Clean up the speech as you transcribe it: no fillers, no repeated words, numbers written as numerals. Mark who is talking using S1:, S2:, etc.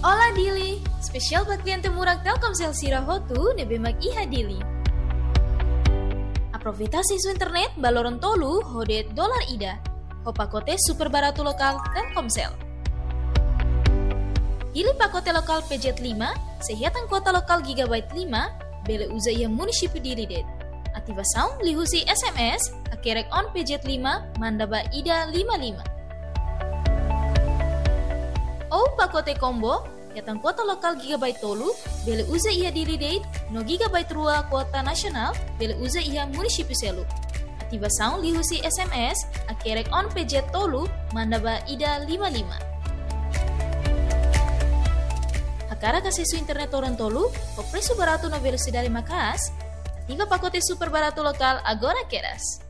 S1: Ola Dili, spesial buat klien temurang Telkomsel Sirahotu nebemak iha Dili. Aprovitasi isu internet baloron tolu hode dolar ida. Hopakote super baratu lokal Telkomsel. Pilih pakote lokal PJ 5, sehatan kuota lokal gigabyte 5, bele uza iha munisipi Dili det. Aktivasaun lihusi SMS, akerek on PJ 5, mandaba ida 55. Oh pakote combo, yatan kuota lokal gigabyte tolu, bele uza iha Dili date, no gigabyte rua kuota nasional, bele uza iha munisipi selu. Aktivasaun lihusi SMS, akerek on PJ tolu, mandaba ida 55. Akara kasisu internet orang tolu, o preço barato no velocidade makas, ativa pacote super barato lokal agora queras.